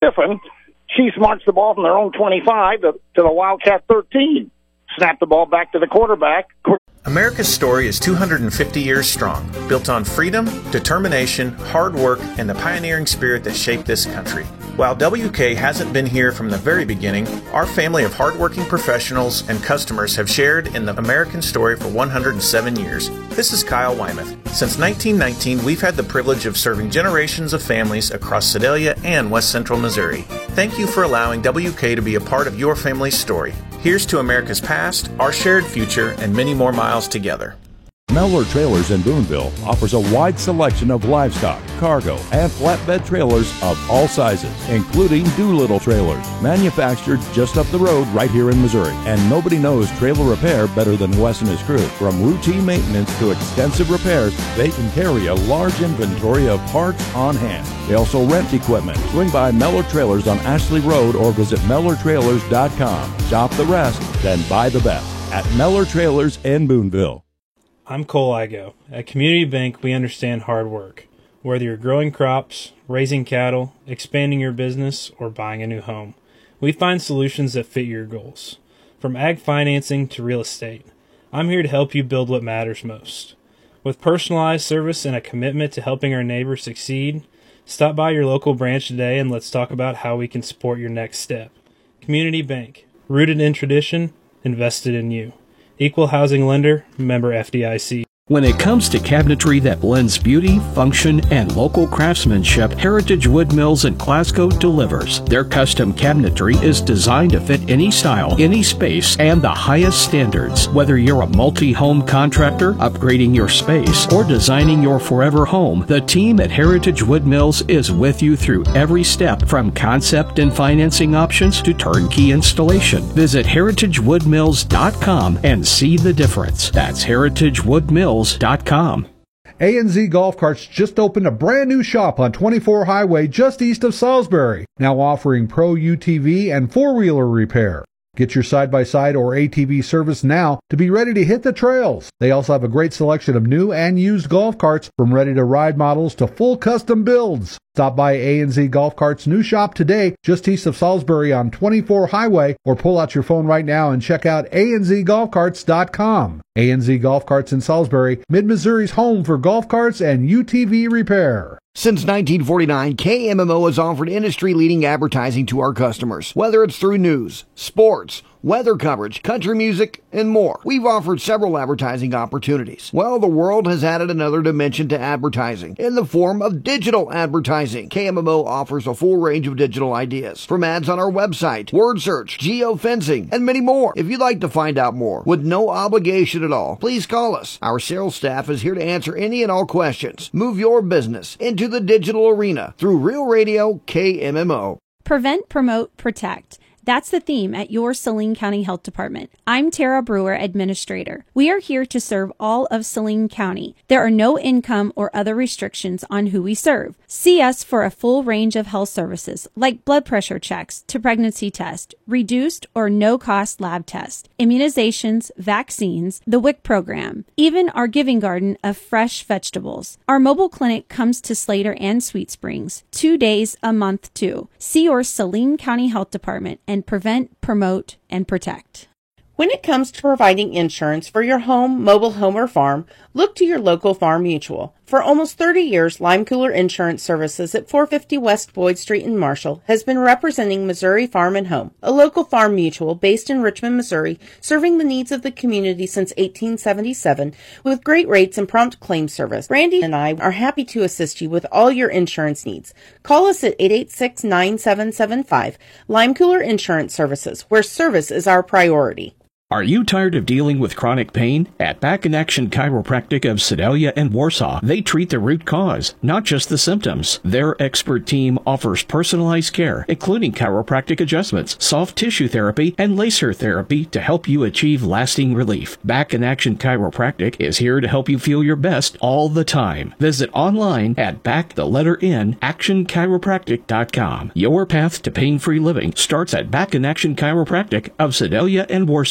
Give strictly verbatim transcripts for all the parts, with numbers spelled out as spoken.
Kiffin. Chiefs marched the ball from their own twenty-five to, to the Wildcat thirteen. Snapped the ball back to the quarterback. America's story is two hundred fifty years strong, built on freedom, determination, hard work, and the pioneering spirit that shaped this country. While W K hasn't been here from the very beginning, our family of hardworking professionals and customers have shared in the American story for one hundred seven years. This is Kyle Wymuth. Since nineteen nineteen, we've had the privilege of serving generations of families across Sedalia and West Central Missouri. Thank you for allowing W K to be a part of your family's story. Here's to America's past, our shared future, and many more miles together. Mellor Trailers in Boonville offers a wide selection of livestock, cargo, and flatbed trailers of all sizes, including Doolittle trailers, manufactured just up the road right here in Missouri. And nobody knows trailer repair better than Wes and his crew. From routine maintenance to extensive repairs, they can carry a large inventory of parts on hand. They also rent equipment. Swing by Mellor Trailers on Ashley Road or visit Mellor Trailers dot com. Shop the rest, then buy the best at Mellor Trailers in Boonville. I'm Cole Igo. At Community Bank, we understand hard work. Whether you're growing crops, raising cattle, expanding your business, or buying a new home, we find solutions that fit your goals. From ag financing to real estate, I'm here to help you build what matters most. With personalized service and a commitment to helping our neighbors succeed, stop by your local branch today and let's talk about how we can support your next step. Community Bank, rooted in tradition, invested in you. Equal housing lender, member F D I C. When it comes to cabinetry that blends beauty, function, and local craftsmanship, Heritage Wood Mills in Glasgow delivers. Their custom cabinetry is designed to fit any style, any space, and the highest standards. Whether you're a multi-home contractor, upgrading your space, or designing your forever home, the team at Heritage Wood Mills is with you through every step, from concept and financing options to turnkey installation. Visit heritage wood mills dot com and see the difference. That's heritage wood mills dot com. A and Z Golf Carts just opened a brand new shop on twenty-four Highway just east of Salisbury, now offering pro U T V and four-wheeler repair. Get your side-by-side or A T V service now to be ready to hit the trails. They also have a great selection of new and used golf carts, from ready-to-ride models to full custom builds. Stop by A and Z Golf Carts' new shop today, just east of Salisbury on twenty-four Highway, or pull out your phone right now and check out A and Z golf carts dot com. A and Z Golf Carts in Salisbury, Mid-Missouri's home for golf carts and U T V repair. Since nineteen forty-nine, K M M O has offered industry-leading advertising to our customers. Whether it's through news, sports, weather coverage, country music, and more, we've offered several advertising opportunities. Well, the world has added another dimension to advertising in the form of digital advertising. K M M O offers a full range of digital ideas, from ads on our website, word search, geofencing, and many more. If you'd like to find out more with no obligation at all, please call us. Our sales staff is here to answer any and all questions. Move your business into the digital arena through Real Radio K M M O. Prevent, promote, protect. That's the theme at your Saline County Health Department. I'm Tara Brewer, Administrator. We are here to serve all of Saline County. There are no income or other restrictions on who we serve. See us for a full range of health services, like blood pressure checks to pregnancy test, reduced or no-cost lab tests, immunizations, vaccines, the W I C program, even our giving garden of fresh vegetables. Our mobile clinic comes to Slater and Sweet Springs, two days a month too. See your Saline County Health Department and prevent, promote, and protect. When it comes to providing insurance for your home, mobile home, or farm, look to your local Farm Mutual. For almost thirty years, Lime Cooler Insurance Services at four fifty West Boyd Street in Marshall has been representing Missouri Farm and Home, a local farm mutual based in Richmond, Missouri, serving the needs of the community since eighteen seventy-seven with great rates and prompt claim service. Brandy and I are happy to assist you with all your insurance needs. Call us at eight eight six, nine seven seven five. Lime Cooler Insurance Services, where service is our priority. Are you tired of dealing with chronic pain? At Back in Action Chiropractic of Sedalia and Warsaw, they treat the root cause, not just the symptoms. Their expert team offers personalized care, including chiropractic adjustments, soft tissue therapy, and laser therapy to help you achieve lasting relief. Back in Action Chiropractic is here to help you feel your best all the time. Visit online at back the letter N action chiropractic dot com. Your path to pain-free living starts at Back in Action Chiropractic of Sedalia and Warsaw.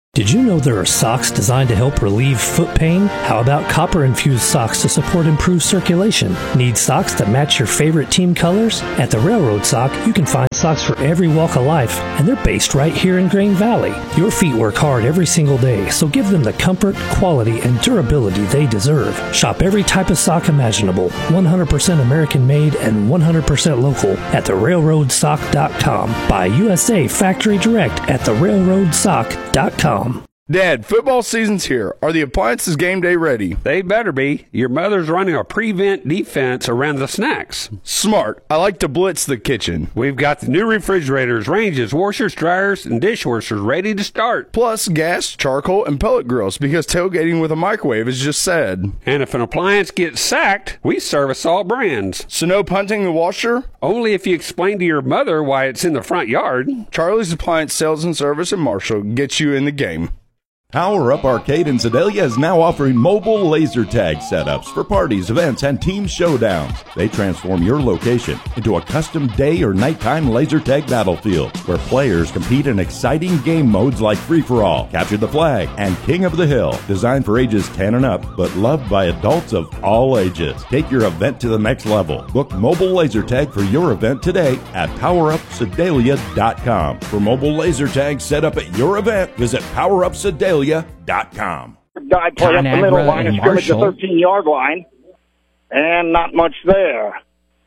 Did you know there are socks designed to help relieve foot pain? How about copper-infused socks to support improved circulation? Need socks that match your favorite team colors? At the Railroad Sock, you can find socks for every walk of life, and they're based right here in Grain Valley. Your feet work hard every single day, so give them the comfort, quality, and durability they deserve. Shop every type of sock imaginable, one hundred percent American-made and one hundred percent local at the railroad sock dot com. Buy U S A Factory Direct at the railroad sock dot com. Dad, football season's here. Are the appliances game day ready? They better be. Your mother's running a prevent defense around the snacks. Smart. I like to blitz the kitchen. We've got the new refrigerators, ranges, washers, dryers, and dishwashers ready to start. Plus gas, charcoal, and pellet grills because tailgating with a microwave is just sad. And if an appliance gets sacked, we service all brands. So no punting the washer? Only if you explain to your mother why it's in the front yard. Charlie's Appliance Sales and Service in Marshall gets you in the game. Power Up Arcade in Sedalia is now offering mobile laser tag setups for parties, events, and team showdowns. They transform your location into a custom day or nighttime laser tag battlefield where players compete in exciting game modes like Free-for-All, Capture the Flag, and King of the Hill. Designed for ages ten and up, but loved by adults of all ages. Take your event to the next level. Book mobile laser tag for your event today at power up sedalia dot com. For mobile laser tag set up at your event, visit power up sedalia dot com. Guy play up the middle line and scrimmage the thirteen-yard line, and not much there.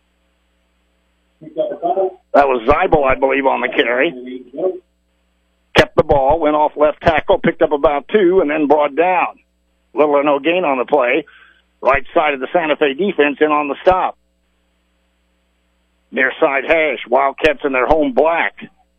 That was Zeibel, I believe, on the carry. Kept the ball, went off left tackle, picked up about two, and then brought down. Little or no gain on the play. Right side of the Santa Fe defense in on the stop. Near side hash, Wildcats in their home black.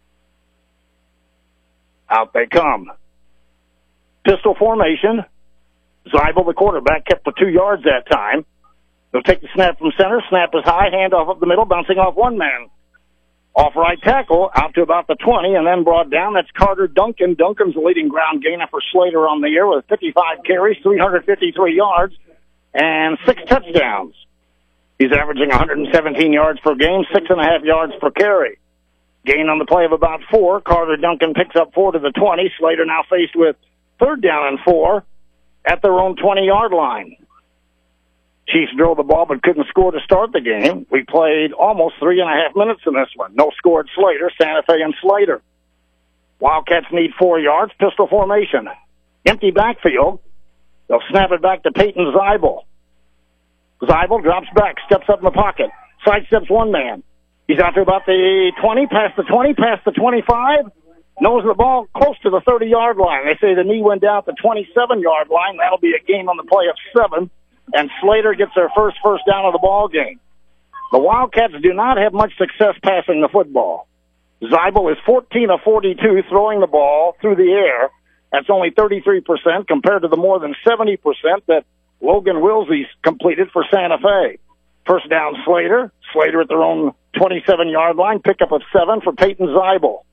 Out they come. Pistol formation. Zeibel, the quarterback, kept for two yards that time. They'll take the snap from center. Snap is high. Handoff up the middle, bouncing off one man. Off right tackle, out to about the twenty, and then brought down. That's Carter Duncan. Duncan's the leading ground gainer for Slater on the year with fifty-five carries, three hundred fifty-three yards, and six touchdowns. He's averaging one hundred seventeen yards per game, six and a half yards per carry. Gain on the play of about four. Carter Duncan picks up four to the twenty. Slater now faced with third down and four at their own twenty-yard line. Chiefs drove the ball but couldn't score to start the game. We played almost three and a half minutes in this one. No score at Slater, Santa Fe and Slater. Wildcats need four yards, pistol formation. Empty backfield. They'll snap it back to Peyton Zeibel. Zeibel drops back, steps up in the pocket, sidesteps one man. He's out to about the twenty, past the twenty, past the twenty-five. Nose the ball close to the thirty-yard line. They say the knee went down at the twenty-seven-yard line. That'll be a gain on the play of seven, and Slater gets their first first down of the ball game. The Wildcats do not have much success passing the football. Zeibel is fourteen of forty-two throwing the ball through the air. That's only thirty-three percent compared to the more than seventy percent that Logan Wilsey completed for Santa Fe. First down, Slater. Slater at their own twenty-seven-yard line. Pickup of seven for Peyton Zeibel.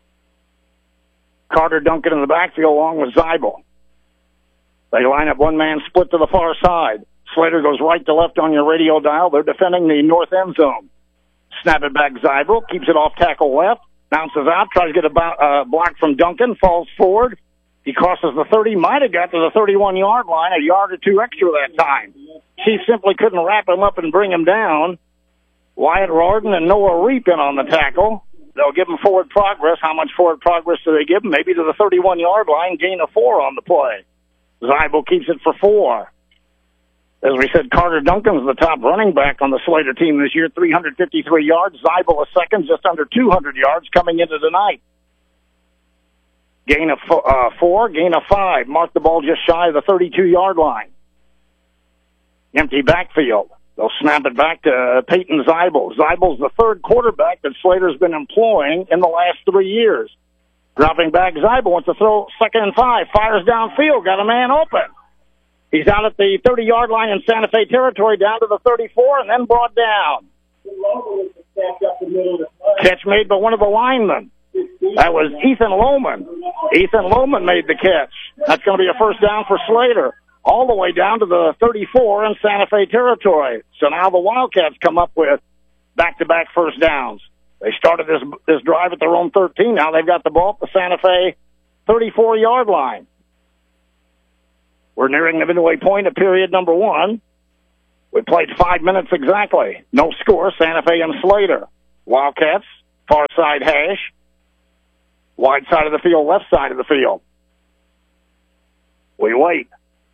Carter Duncan in the backfield along with Zeibel. They line up one man split to the far side. Slater goes right to left on your radio dial. They're defending the north end zone. Snap it back, Zeibel. Keeps it off tackle left. Bounces out. Tries to get a uh, block from Duncan. Falls forward. He crosses the thirty. Might have got to the thirty-one-yard line. A yard or two extra that time. Chiefs simply couldn't wrap him up and bring him down. Wyatt Rorden and Noah Reap in on the tackle. They'll give him forward progress. How much forward progress do they give him? Maybe to the thirty-one-yard line, gain of four on the play. Zeibel keeps it for four. As we said, Carter Duncan's the top running back on the Slater team this year, three hundred fifty-three yards. Zeibel a second, just under two hundred yards coming into tonight. Gain of uh, four, gain of five. Mark the ball just shy of the thirty-two-yard line. Empty backfield. They'll snap it back to Peyton Zeibel. Zeibel's the third quarterback that Slater's been employing in the last three years. Dropping back, Zeibel wants to throw second and five. Fires downfield, got a man open. He's out at the thirty-yard line in Santa Fe territory, down to the thirty-four, and then brought down. Catch made by one of the linemen. That was Ethan Lohman. Ethan Lohman made the catch. That's going to be a first down for Slater. All the way down to the thirty-four in Santa Fe territory. So now the Wildcats come up with back-to-back first downs. They started this this drive at their own thirteen. Now they've got the ball at the Santa Fe thirty-four-yard line. We're nearing the midway point of period number one. We played five minutes exactly. No score, Santa Fe and Slater. Wildcats, far side hash. Wide side of the field, left side of the field. We wait.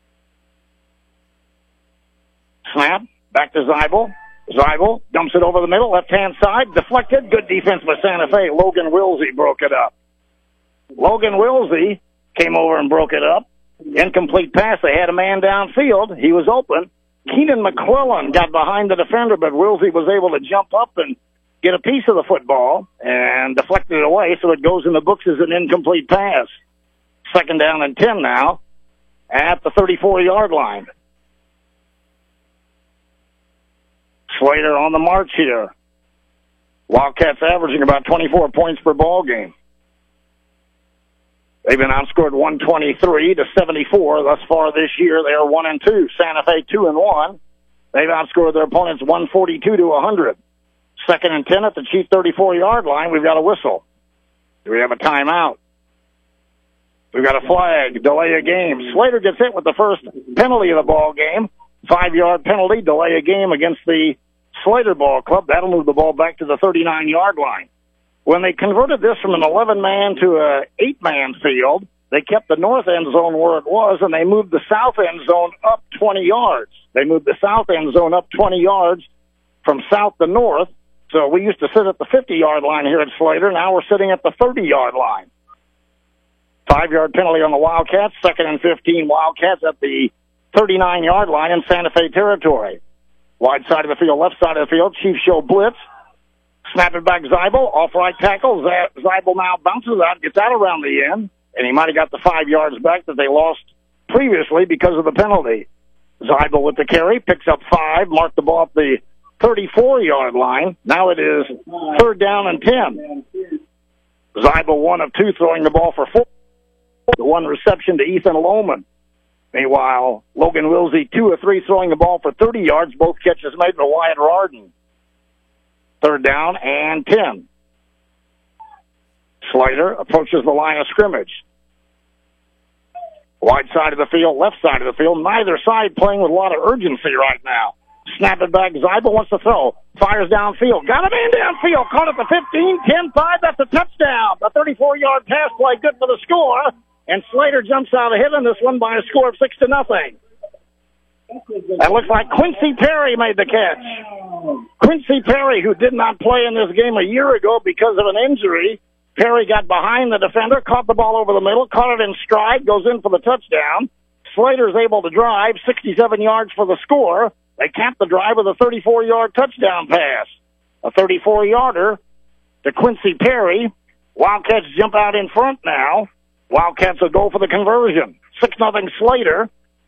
Snap, back to Zeibel. Zeibel dumps it over the middle, left-hand side, deflected. Good defense by Santa Fe. Logan Wilsey broke it up. Logan Wilsey came over and broke it up. Incomplete pass. They had a man downfield. He was open. Keenan McClellan got behind the defender, but Wilsey was able to jump up and get a piece of the football and deflected it away, so it goes in the books as an incomplete pass. Second down and ten now at the thirty-four-yard line. Slater on the march here. Wildcats averaging about twenty-four points per ball game. They've been outscored one twenty-three to seventy-four thus far this year. They are one and two. Santa Fe two and one. They've outscored their opponents one forty-two to one hundred. Second and ten at the Chief thirty-four-yard line. We've got a whistle. Do we have a timeout? We've got a flag. Delay a game. Slater gets hit with the first penalty of the ball game. Five-yard penalty. Delay a game against the Slater Ball Club. That'll move the ball back to the thirty-nine-yard line. When they converted this from an eleven-man to an eight-man field, they kept the north end zone where it was, and they moved the south end zone up twenty yards. They moved the south end zone up twenty yards from south to north. So we used to sit at the fifty-yard line here at Slater. Now we're sitting at the thirty-yard line. Five-yard penalty on the Wildcats. Second and fifteen Wildcats at the thirty-nine-yard line in Santa Fe territory. Wide side of the field, left side of the field. Chiefs show blitz. Snap it back, Zeibel, off right tackle. Zeibel now bounces out, gets out around the end, and he might have got the five yards back that they lost previously because of the penalty. Zeibel with the carry, picks up five, marked the ball up the thirty-four-yard line. Now it is third down and ten. Zeibel one of two, throwing the ball for four. The one reception to Ethan Lohman. Meanwhile, Logan Wilsey, two of three, throwing the ball for thirty yards. Both catches made by Wyatt Rardon. Third down and ten. Slater approaches the line of scrimmage. Wide side of the field, left side of the field. Neither side playing with a lot of urgency right now. Snap it back. Zeibel wants to throw. Fires downfield. Got a man downfield. Caught at the fifteen. ten five. That's a touchdown. The thirty-four-yard pass play good for the score. And Slater jumps out ahead on this one by a score of six to nothing. That looks like Quincy Perry made the catch. Quincy Perry, who did not play in this game a year ago because of an injury. Perry got behind the defender, caught the ball over the middle, caught it in stride, goes in for the touchdown. Slater's able to drive sixty-seven yards for the score. They capped the drive with a thirty-four-yard touchdown pass. A thirty-four-yarder to Quincy Perry. Wildcats jump out in front now. Wildcats will go for the conversion. six nothing Slater.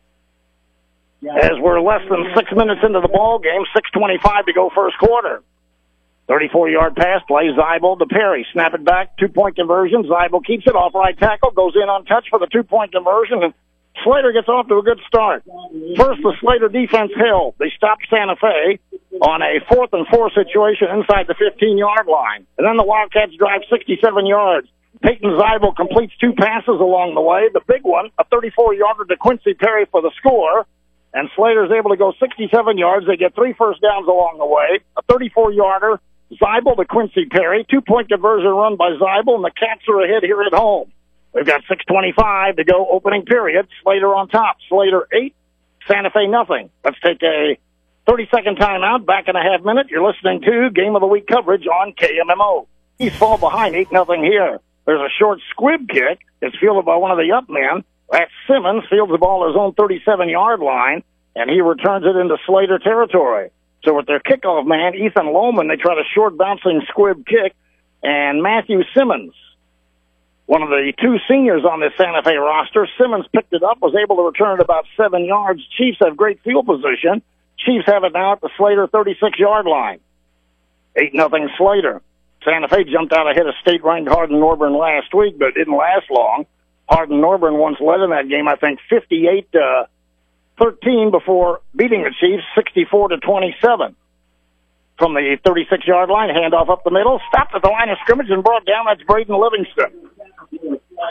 As we're less than six minutes into the ball game, six twenty-five to go first quarter. thirty-four-yard pass play, Zeibel to Perry. Snap it back, two-point conversion. Zeibel keeps it off right tackle, goes in untouched for the two-point conversion, and Slater gets off to a good start. First, the Slater defense held. They stopped Santa Fe on a fourth and four situation inside the fifteen-yard line. And then the Wildcats drive sixty-seven yards. Peyton Zeibel completes two passes along the way. The big one, a thirty-four-yarder to Quincy Perry for the score. And Slater's able to go sixty-seven yards. They get three first downs along the way. A thirty-four-yarder, Zeibel to Quincy Perry. Two-point conversion run by Zeibel, and the Cats are ahead here at home. We've got six twenty-five to go opening period. Slater on top. Slater eight, Santa Fe nothing. Let's take a thirty-second timeout. Back in a half minute. You're listening to Game of the Week coverage on K M M O. He's fall behind eight nothing here. There's a short squib kick. It's fielded by one of the up men. That's Simmons, fields the ball at his own thirty-seven-yard line, and he returns it into Slater territory. So with their kickoff man, Ethan Lohman, they try to short bouncing squib kick, and Matthew Simmons, one of the two seniors on this Santa Fe roster, Simmons picked it up, was able to return it about seven yards. Chiefs have great field position. Chiefs have it now at the Slater thirty-six-yard line. eight nothing Slater. Santa Fe jumped out ahead of state-ranked Hardin Norburn last week, but it didn't last long. Hardin Norburn once led in that game, I think, fifty-eight to thirteen before beating the Chiefs sixty-four to twenty-seven. From the thirty-six-yard line, handoff up the middle, stopped at the line of scrimmage and brought down. That's Braden Livingston.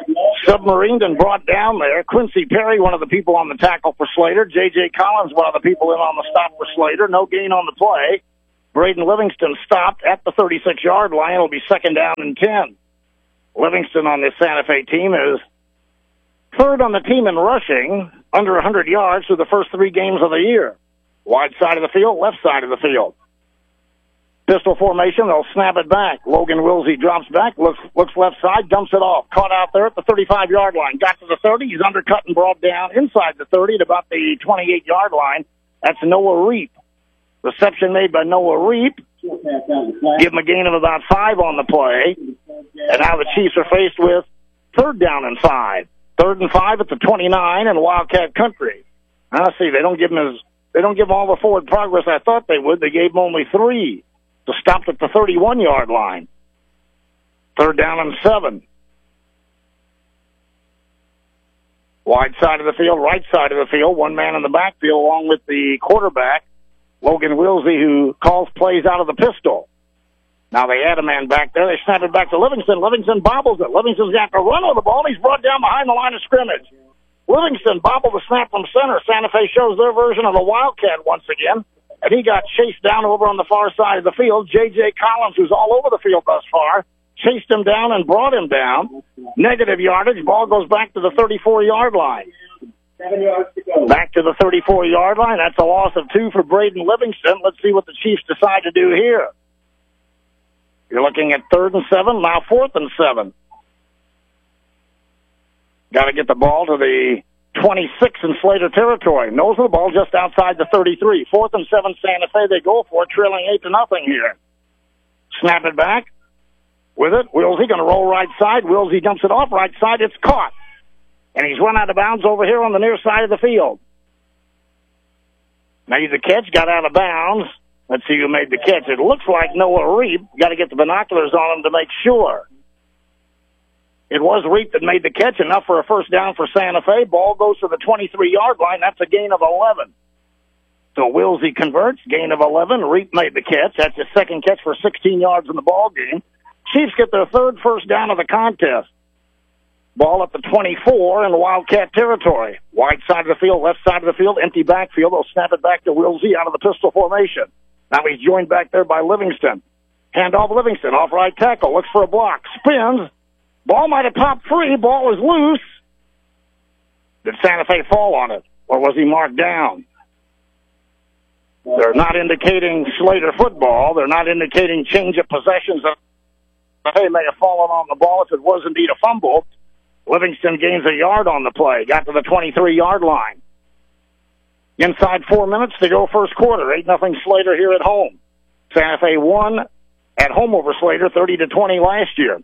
submarined and brought down there. Quincy Perry, one of the people on the tackle for Slater. J J. Collins, one of the people in on the stop for Slater. No gain on the play. Braden Livingston stopped at the thirty-six-yard line. It'll be second down and ten. Livingston on this Santa Fe team is third on the team in rushing, under one hundred yards through the first three games of the year. Wide side of the field, left side of the field. Pistol formation, they'll snap it back. Logan Wilsey drops back, looks looks left side, dumps it off. Caught out there at the thirty-five-yard line. Got to the thirty, he's undercut and brought down inside the thirty at about the twenty-eight-yard line. That's Noah Reap. Reception made by Noah Reap. Give him a gain of about five on the play. And now the Chiefs are faced with third down and five. Third and five at the twenty-nine in Wildcat Country. I see, they don't give him his, they don't give him all the forward progress I thought they would. They gave him only three. So stopped at the thirty-one-yard line. Third down and seven. Wide side of the field, right side of the field. One man in the backfield along with the quarterback, Logan Wilsey, who calls plays out of the pistol. Now they add a man back there. They snap it back to Livingston. Livingston bobbles it. Livingston's got to run with the ball. He's brought down behind the line of scrimmage. Livingston bobbled the snap from center. Santa Fe shows their version of a Wildcat once again. And he got chased down over on the far side of the field. J J. Collins, who's all over the field thus far, chased him down and brought him down. Negative yardage. Ball goes back to the thirty-four-yard line. Seven yards to go. Back to the thirty-four-yard line. That's a loss of two for Braden Livingston. Let's see what the Chiefs decide to do here. You're looking at third and seven, now fourth and seven. Got to get the ball to the twenty-six in Slater territory. Nose of the ball just outside the thirty-three. Fourth and seven, Santa Fe. They go for it, trailing eight to nothing here. Snap it back. With it, Wilsey going to roll right side. Wilsey dumps it off right side. It's caught. And he's run out of bounds over here on the near side of the field. Made the catch, got out of bounds. Let's see who made the catch. It looks like Noah Reap. Got to get the binoculars on him to make sure. It was Reap that made the catch, enough for a first down for Santa Fe. Ball goes to the twenty-three-yard line. That's a gain of eleven. So Wilsey converts, gain of eleven. Reap made the catch. That's his second catch for sixteen yards in the ball game. Chiefs get their third first down of the contest. Ball at the twenty-four in the Wildcat territory. Wide side of the field, left side of the field, empty backfield. They'll snap it back to Wilsey out of the pistol formation. Now he's joined back there by Livingston. Hand off Livingston, off right tackle, looks for a block, spins. Ball might have popped free. Ball is loose. Did Santa Fe fall on it, or was he marked down? They're not indicating Slater football. They're not indicating change of possessions. Hey, may have fallen on the ball if it was indeed a fumble. Livingston gains a yard on the play. Got to the twenty-three-yard line. Inside four minutes to go first quarter. eight nothing Slater here at home. Santa Fe won at home over Slater thirty to twenty last year.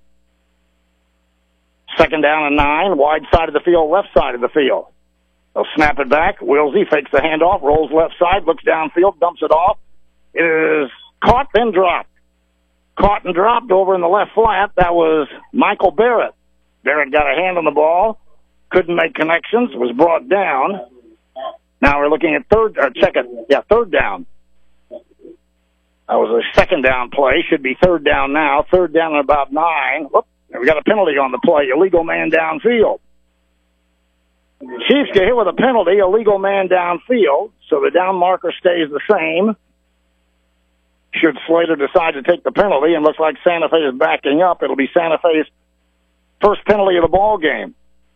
Second down and nine. Wide side of the field, left side of the field. They'll snap it back. Wilsey fakes the handoff, rolls left side, looks downfield, dumps it off. It is caught, then dropped. Caught and dropped over in the left flat. That was Michael Barrett. Barrett got a hand on the ball, couldn't make connections, was brought down. Now we're looking at third, or check it, yeah, third down. That was a second down play, should be third down now. Third down at about nine. Whoop, we got a penalty on the play, illegal man downfield. Chiefs get hit with a penalty, illegal man downfield, so the down marker stays the same. Should Slater decide to take the penalty, and looks like Santa Fe is backing up, it'll be Santa Fe's first penalty of the ball game.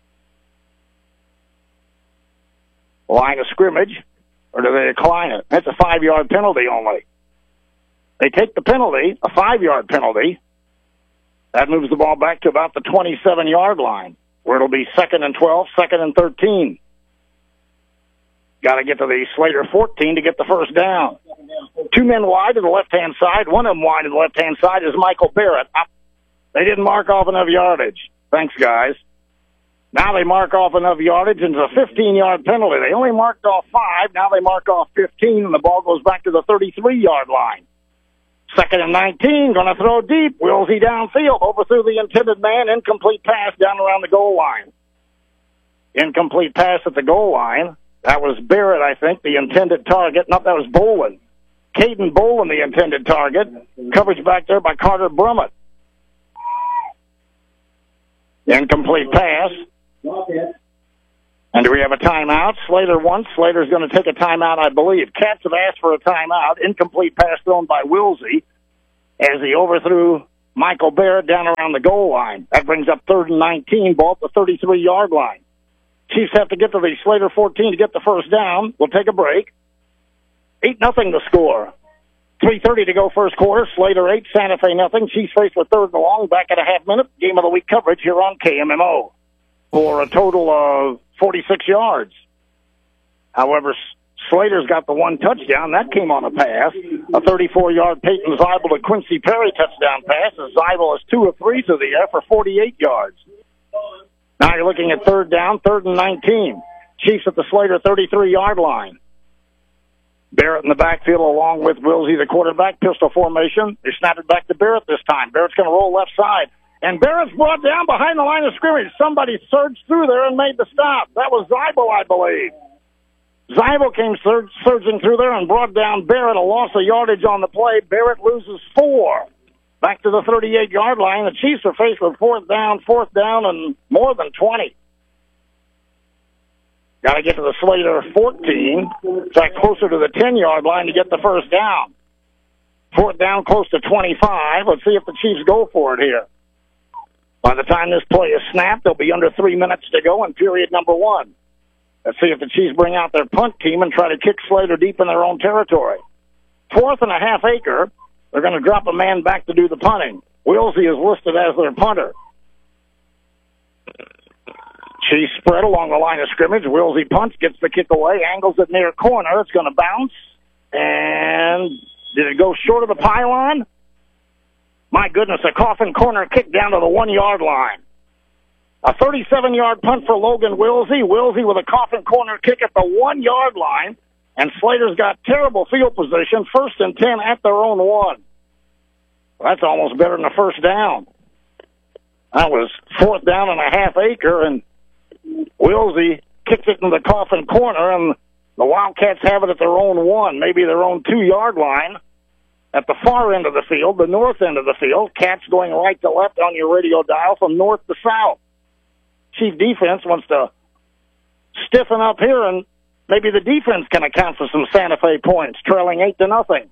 Line of scrimmage, or do they decline it? That's a five-yard penalty only. They take the penalty, a five-yard penalty. That moves the ball back to about the twenty-seven-yard line, where it'll be second and twelve, second and thirteen. Got to get to the Slater fourteen to get the first down. Two men wide to the left-hand side. One of them wide to the left-hand side is Michael Barrett. They didn't mark off enough yardage. Thanks, guys. Now they mark off enough yardage, and it's a fifteen-yard penalty. They only marked off five. Now they mark off fifteen, and the ball goes back to the thirty-three-yard line. Second and nineteen, going to throw deep. Wilsey downfield, overthrew the intended man. Incomplete pass down around the goal line. Incomplete pass at the goal line. That was Barrett, I think, the intended target. No, that was Bolin. Caden Bolin, the intended target. Coverage back there by Carter Brummett. Incomplete pass. And do we have a timeout? Slater wants. Slater's going to take a timeout, I believe. Cats have asked for a timeout. Incomplete pass thrown by Wilsey as he overthrew Michael Barrett down around the goal line. That brings up third and nineteen, ball at the thirty-three-yard line. Chiefs have to get to the Slater fourteen to get the first down. We'll take a break. eight nothing to score. three thirty to go first quarter. Slater eight, Santa Fe nothing. Chiefs faced with third and long. Back at a half minute. Game of the week coverage here on K M M O for a total of forty-six yards. However, Slater's got the one touchdown. That came on a pass. A thirty-four-yard Peyton Zeibel to Quincy Perry touchdown pass. As Zeibel is two of three through the air for forty-eight yards. Now you're looking at third down, third and nineteen. Chiefs at the Slater thirty-three-yard line. Barrett in the backfield along with Wilsey, the quarterback. Pistol formation. They snapped it back to Barrett this time. Barrett's going to roll left side. And Barrett's brought down behind the line of scrimmage. Somebody surged through there and made the stop. That was Zeibel, I believe. Zeibel came surg- surging through there and brought down Barrett. A loss of yardage on the play. Barrett loses four. Back to the thirty-eight-yard line. The Chiefs are faced with fourth down, fourth down, and more than twenty. Got to get to the Slater fourteen. In fact, closer to the ten-yard line to get the first down. Fourth down, close to twenty-five. Let's see if the Chiefs go for it here. By the time this play is snapped, there'll be under three minutes to go in period number one. Let's see if the Chiefs bring out their punt team and try to kick Slater deep in their own territory. Fourth and a half acre. They're going to drop a man back to do the punting. Wilsey is listed as their punter. Chiefs spread along the line of scrimmage. Wilsey punts, gets the kick away, angles it near corner. It's going to bounce. And did it go short of the pylon? My goodness, a coffin corner kick down to the one-yard line. A thirty-seven-yard punt for Logan Wilsey. Wilsey with a coffin corner kick at the one-yard line. And Slater's got terrible field position. First and ten at their own one. Well, that's almost better than a first down. That was fourth down and a half acre, and Wilsey kicked it in the coffin corner, and the Wildcats have it at their own one, maybe their own two-yard line. At the far end of the field, the north end of the field, Cats going right to left on your radio dial from north to south. Chief defense wants to stiffen up here, and maybe the defense can account for some Santa Fe points, trailing eight to nothing.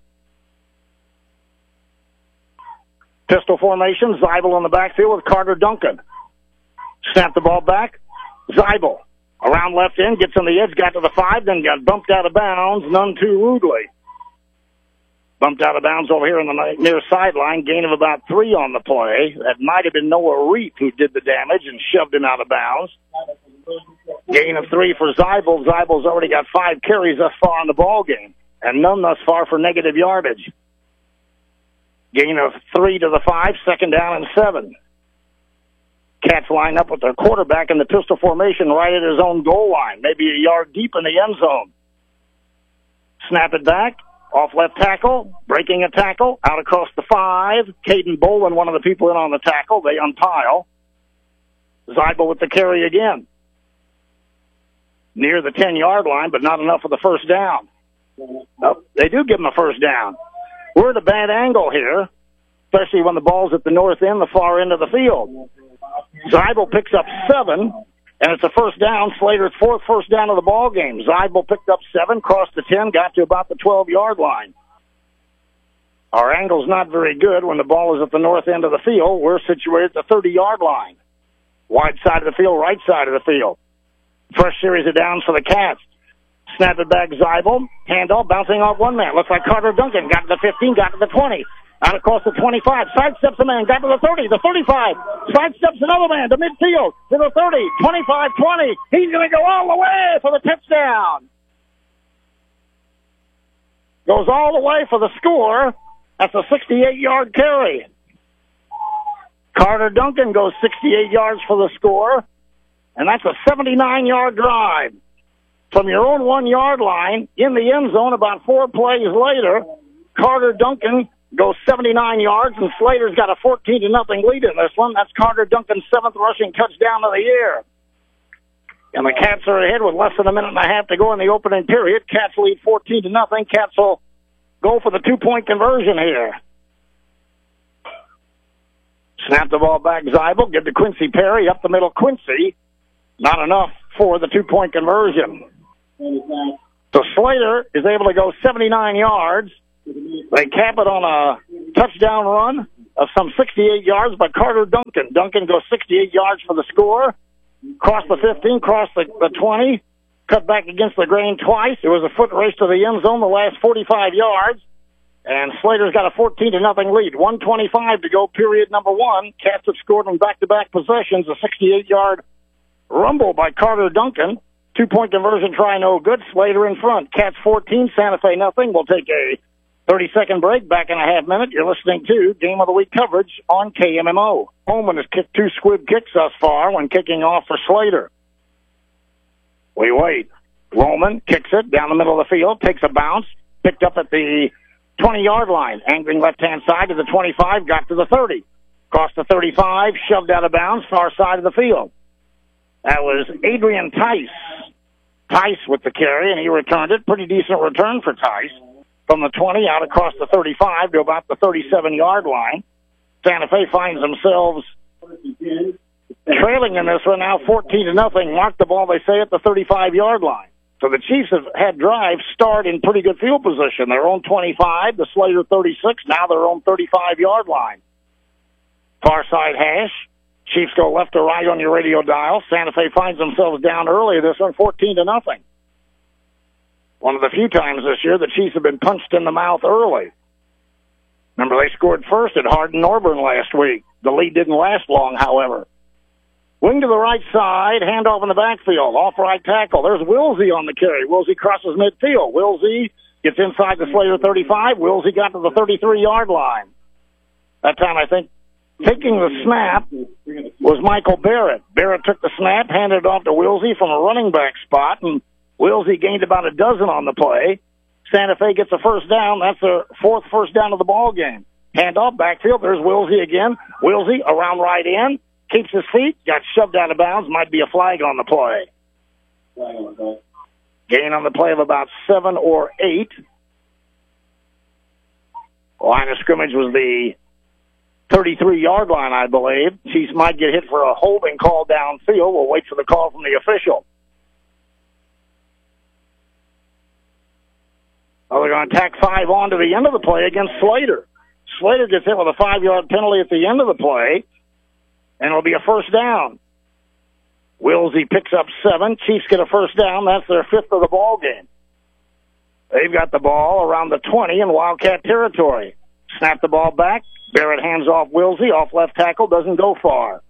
Pistol formation, Zeibel in the backfield with Carter Duncan. Snap the ball back. Zeibel around left end, gets on the edge, got to the five, then got bumped out of bounds, none too rudely. Bumped out of bounds over here on the near sideline, gain of about three on the play. That might have been Noah Reep who did the damage and shoved him out of bounds. Gain of three for Zeibel. Zeibel's already got five carries thus far in the ball game, and none thus far for negative yardage. Gain of three to the five, second down and seven. Cats line up with their quarterback in the pistol formation right at his own goal line, maybe a yard deep in the end zone. Snap it back. Off left tackle, breaking a tackle, out across the five. Caden Bolin, one of the people in on the tackle. They unpile. Zeibel with the carry again. Near the ten-yard line, but not enough for the first down. Oh, they do give him a first down. We're at a bad angle here, especially when the ball's at the north end, the far end of the field. Zeibel picks up seven. And it's a first down, Slater's fourth first down of the ball game. Zeibel picked up seven, crossed the ten, got to about the twelve-yard line. Our angle's not very good when the ball is at the north end of the field. We're situated at the thirty-yard line. Wide side of the field, right side of the field. First series of downs for the Cats. Snap it back, Zeibel. Handoff, bouncing off one man. Looks like Carter Duncan. Got to the fifteen, got to the twenty. Out across the twenty-five, sidesteps a man, got to the thirty, the thirty-five, sidesteps another man to midfield, to the thirty, twenty-five, twenty. He's going to go all the way for the touchdown. Goes all the way for the score. That's a sixty-eight-yard carry. Carter Duncan goes sixty-eight yards for the score, and that's a seventy-nine-yard drive. From your own one-yard line, in the end zone, about four plays later, Carter Duncan goes seventy-nine yards, and Slater's got a fourteen to nothing lead in this one. That's Carter Duncan's seventh rushing touchdown of the year. And the Cats are ahead with less than a minute and a half to go in the opening period. Cats lead fourteen to nothing. Cats will go for the two-point conversion here. Snap the ball back, Zeibel. Give to Quincy Perry. Up the middle, Quincy. Not enough for the two-point conversion. So Slater is able to go seventy-nine yards. They cap it on a touchdown run of some sixty-eight yards by Carter Duncan. Duncan goes sixty-eight yards for the score. Crossed the fifteen, crossed the, the twenty, cut back against the grain twice. It was a foot race to the end zone the last forty-five yards. And Slater's got a fourteen to nothing lead. one twenty-five to go, period number one. Cats have scored on back-to-back possessions. A sixty-eight yard rumble by Carter Duncan. Two-point conversion try no good. Slater in front. Cats fourteen, Santa Fe nothing. We'll take a thirty-second break. Back in a half minute. You're listening to Game of the Week coverage on K M M O. Holman has kicked two squib kicks thus far when kicking off for Slater. We wait. Roman kicks it down the middle of the field, takes a bounce, picked up at the twenty-yard line, angling left-hand side to the twenty-five, got to the thirty. Crossed the thirty-five, shoved out of bounds, far side of the field. That was Adrian Tice. Tice with the carry, and he returned it. Pretty decent return for Tice. From the twenty out across the thirty-five to about the thirty-seven yard line. Santa Fe finds themselves trailing in this one now fourteen to nothing. Mark the ball, they say, at the thirty-five yard line. So the Chiefs have had drives start in pretty good field position. Their own twenty-five, the Slater thirty-six, now their own thirty-five yard line. Far side hash. Chiefs go left to right on your radio dial. Santa Fe finds themselves down early this one, fourteen to nothing. One of the few times this year the Chiefs have been punched in the mouth early. Remember, they scored first at Hardin-Norburn last week. The lead didn't last long, however. Wing to the right side, handoff in the backfield, off right tackle. There's Wilsey on the carry. Wilsey crosses midfield. Wilsey gets inside the Slater thirty-five. Wilsey got to the thirty-three yard line. That time, I think, taking the snap was Michael Barrett. Barrett took the snap, handed it off to Wilsey from a running back spot, and Wilsey gained about a dozen on the play. Santa Fe gets a first down. That's their fourth first down of the ball game. Handoff, backfield. There's Wilsey again. Wilsey around right in. Keeps his feet. Got shoved out of bounds. Might be a flag on the play. Gain on the play of about seven or eight. Line of scrimmage was the thirty-three yard line, I believe. Chiefs might get hit for a holding call downfield. We'll wait for the call from the official. Oh, they're going to tack five on to the end of the play against Slater. Slater gets hit with a five-yard penalty at the end of the play, and it'll be a first down. Wilsey picks up seven. Chiefs get a first down. That's their fifth of the ball game. They've got the ball around the twenty in Wildcat territory. Snap the ball back. Barrett hands off Wilsey, off left tackle, doesn't go far.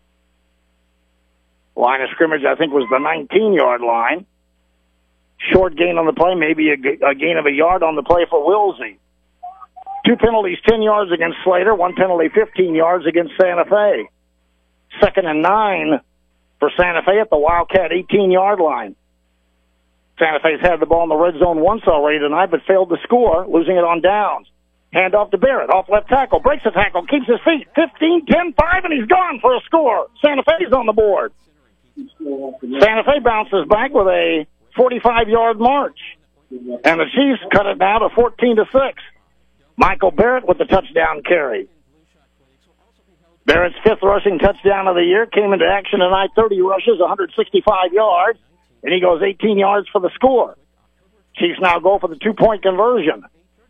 Line of scrimmage, I think, was the nineteen yard line. Short gain on the play, maybe a, a gain of a yard on the play for Wilsey. Two penalties, ten yards against Slater. One penalty, fifteen yards against Santa Fe. Second and nine for Santa Fe at the Wildcat eighteen yard line. Santa Fe's had the ball in the red zone once already tonight, but failed to score, losing it on downs. Hand off to Barrett, off left tackle, breaks the tackle, keeps his feet. fifteen, ten, five, and he's gone for a score. Santa Fe's on the board. Santa Fe bounces back with a forty-five yard march. And the Chiefs cut it now to fourteen to six. Michael Barrett with the touchdown carry. Barrett's fifth rushing touchdown of the year came into action tonight, thirty rushes, one hundred sixty-five yards, and he goes eighteen yards for the score. Chiefs now go for the two-point conversion.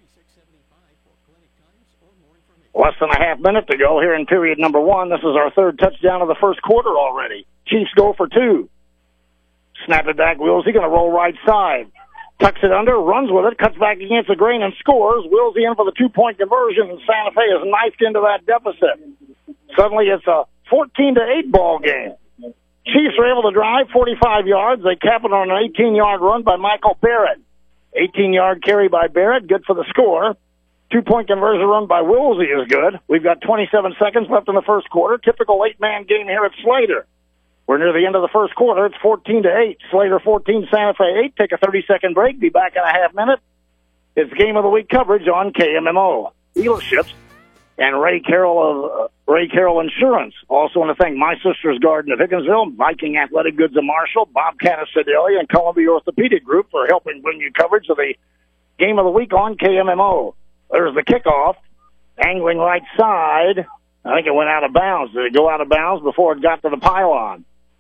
Less than a half minute to go here in period number one. This is our third touchdown of the first quarter already. Chiefs go for two. Snap it back, Wilsey going to roll right side. Tucks it under, runs with it, cuts back against the grain and scores. Wilsey in for the two-point conversion, and Santa Fe is knifed into that deficit. Suddenly it's a fourteen to eight ball game. Chiefs are able to drive forty-five yards. They cap it on an eighteen yard run by Michael Barrett. eighteen yard carry by Barrett, good for the score. Two-point conversion run by Wilsey is good. We've got twenty-seven seconds left in the first quarter. Typical eight-man game here at Slater. We're near the end of the first quarter. It's fourteen to eight. Slater fourteen, Santa Fe eight. Take a thirty-second break. Be back in a half minute. It's Game of the Week coverage on K M M O. Dealerships and Ray Carroll of uh, Ray Carroll Insurance. Also want to thank My Sister's Garden of Higginsville, Viking Athletic Goods of Marshall, Bobcat of Sedalia, and Columbia Orthopedic Group for helping bring you coverage of the Game of the Week on K M M O. There's the kickoff, angling right side. I think it went out of bounds. Did it go out of bounds before it got to the pylon?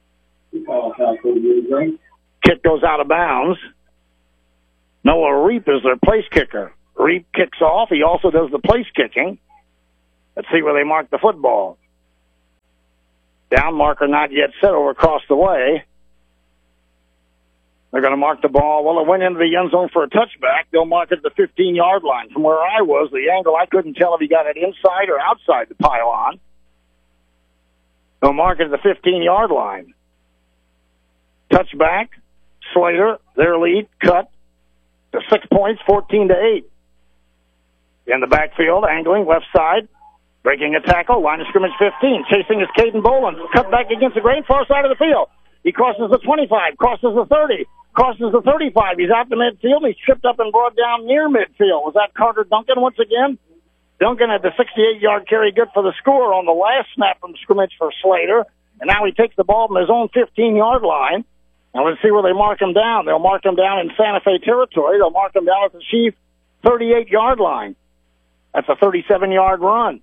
Kick goes out of bounds. Noah Reap is their place kicker. Reap kicks off. He also does the place kicking. Let's see where they mark the football. Down marker not yet set over across the way. They're going to mark the ball. Well, it went into the end zone for a touchback. They'll mark it at the fifteen-yard line. From where I was, the angle, I couldn't tell if he got it inside or outside the pylon. They'll mark it at the fifteen-yard line. Touchback. Slater, their lead, cut to six points, fourteen to eight. In the backfield, angling, left side. Breaking a tackle, line of scrimmage fifteen. Chasing is Caden Boland. Cut back against the grain, far side of the field. He crosses the twenty-five, crosses the thirty, crosses the thirty-five. He's out to midfield. He's tripped up and brought down near midfield. Was that Carter Duncan once again? Duncan had the sixty-eight-yard carry, good for the score on the last snap from scrimmage for Slater. And now he takes the ball from his own fifteen-yard line. And let's see where they mark him down. They'll mark him down in Santa Fe territory. They'll mark him down at the Chief thirty-eight-yard line. That's a thirty-seven-yard run.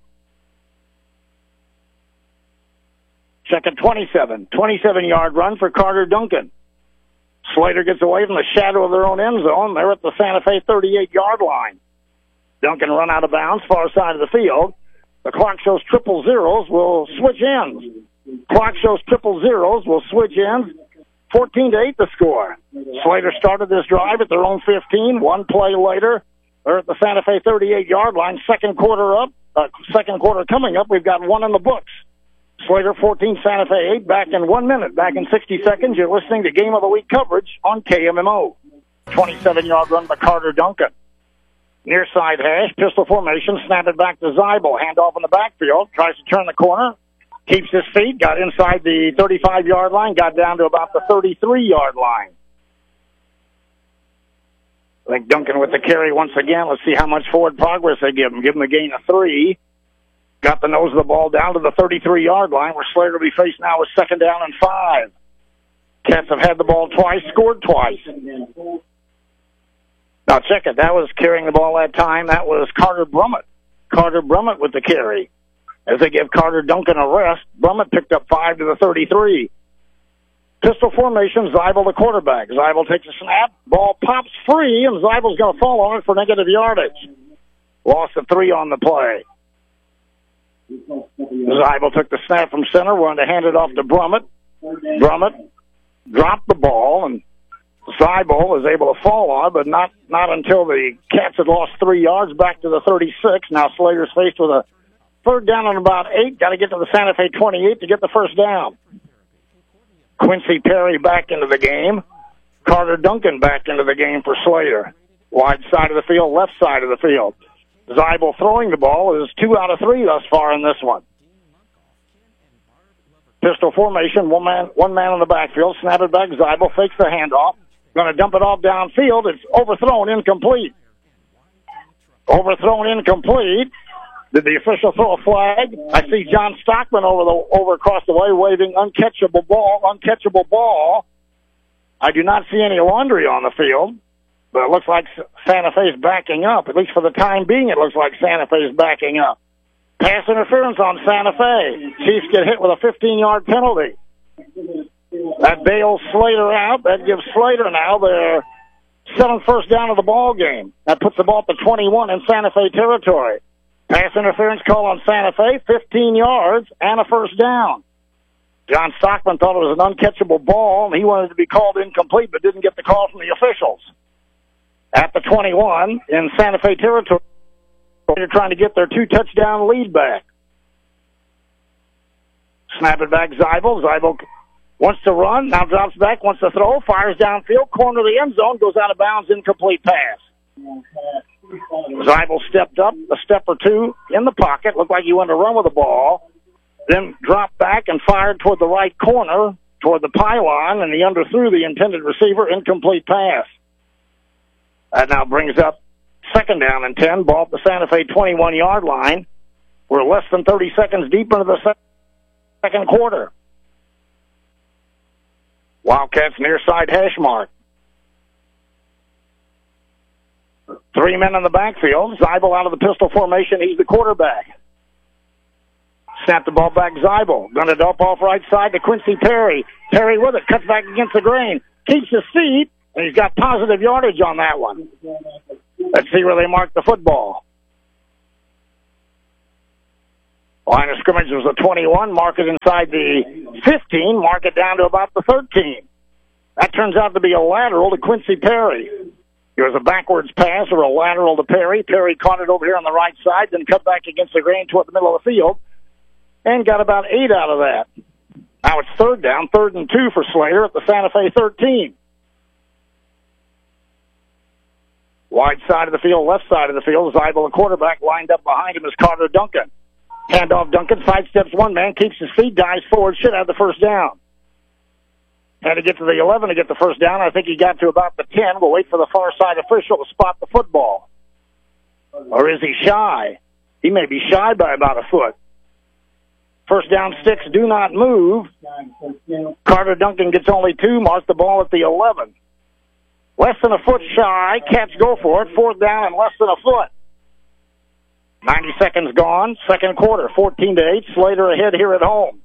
Second twenty-seven. twenty-seven-yard run for Carter Duncan. Slater gets away from the shadow of their own end zone. They're at the Santa Fe thirty-eight-yard line. Duncan run out of bounds, far side of the field. The clock shows triple zeros. Will switch ends. Clock shows triple zeros. Will switch ends. fourteen to eight the score. Slater started this drive at their own fifteen. One play later, they're at the Santa Fe thirty-eight-yard line. Second quarter up. Uh, second quarter coming up. We've got one in the books. Slater fourteen, Santa Fe eight, back in one minute, back in sixty seconds. You're listening to Game of the Week coverage on K M M O. twenty-seven-yard run by Carter Duncan. Near side hash, pistol formation, snap it back to Zeibel. Hand off in the backfield, tries to turn the corner, keeps his feet, got inside the thirty-five-yard line, got down to about the thirty-three-yard line. I think Duncan with the carry once again. Let's see how much forward progress they give him. Give him a gain of three. Got the nose of the ball down to the thirty-three-yard line, where Slater will be faced now with second down and five. Cats have had the ball twice, scored twice. Now check it. That was carrying the ball that time. That was Carter Brummett. Carter Brummett with the carry. As they give Carter Duncan a rest, Brummett picked up five to the thirty-three. Pistol formation, Zeibel the quarterback. Zeibel takes a snap. Ball pops free, and Zeibel's going to fall on it for negative yardage. Loss of three on the play. Zeibel took the snap from center, wanted to hand it off to Brummett. Brummett dropped the ball, and Zeibel was able to fall on, but not, not until the Cats had lost three yards back to the thirty-six. Now Slater's faced with a third down on about eight. Got to get to the Santa Fe twenty-eight to get the first down. Quincy Perry back into the game. Carter Duncan back into the game for Slater. Wide side of the field, left side of the field. Zeibel throwing the ball is two out of three thus far in this one. Pistol formation, one man, one man on the backfield. Snap it back. Zeibel fakes the handoff. Going to dump it off downfield. It's overthrown, incomplete. Overthrown, incomplete. Did the official throw a flag? I see John Stockman over the over across the way waving uncatchable ball, uncatchable ball. I do not see any laundry on the field. But it looks like Santa Fe is backing up. At least for the time being, it looks like Santa Fe is backing up. Pass interference on Santa Fe. Chiefs get hit with a fifteen-yard penalty. That bails Slater out. That gives Slater now their seventh first down of the ball game. That puts the ball at the twenty-one in Santa Fe territory. Pass interference call on Santa Fe, fifteen yards and a first down. John Stockman thought it was an uncatchable ball, and he wanted to be called incomplete, but didn't get the call from the officials. At the twenty-one in Santa Fe territory, they're trying to get their two-touchdown lead back. Snap it back, Zeibel. Zeibel wants to run, now drops back, wants to throw, fires downfield, corner of the end zone, goes out of bounds, incomplete pass. Zeibel stepped up a step or two in the pocket, looked like he wanted to run with the ball, then dropped back and fired toward the right corner, toward the pylon, and he underthrew the intended receiver, incomplete pass. That now brings up second down and ten, ball at the Santa Fe twenty-one-yard line. We're less than thirty seconds deep into the second quarter. Wildcats near side hash mark. Three men in the backfield. Zeibel out of the pistol formation. He's the quarterback. Snap the ball back, Zeibel. Gun it up off right side to Quincy Perry. Perry with it, cuts back against the grain. Keeps his feet, and he's got positive yardage on that one. Let's see where they mark the football. Line of scrimmage was a twenty-one. Mark it inside the fifteen. Mark it down to about the thirteen. That turns out to be a lateral to Quincy Perry. It was a backwards pass or a lateral to Perry. Perry caught it over here on the right side, then cut back against the grain toward the middle of the field, and got about eight out of that. Now it's third down, third and two for Slater at the Santa Fe thirteen. Wide side of the field, left side of the field, Zeibel, the quarterback, lined up behind him is Carter Duncan. Handoff Duncan, sidesteps one man, keeps his feet, dives forward, should have the first down. Had to get to the eleven to get the first down. I think he got to about the ten. We'll wait for the far side official to spot the football. Or is he shy? He may be shy by about a foot. First down sticks do not move. Carter Duncan gets only two. Mark the ball at the eleven. Less than a foot shy. Cats go for it. Fourth down and less than a foot. ninety seconds gone. Second quarter. fourteen to eight. Slater ahead here at home.